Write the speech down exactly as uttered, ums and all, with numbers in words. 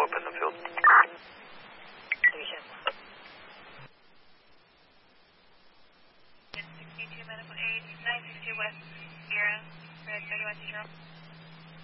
follow up in the field. sixty-two medical aid, nine sixty-two West Sierra, red thirty-one zero.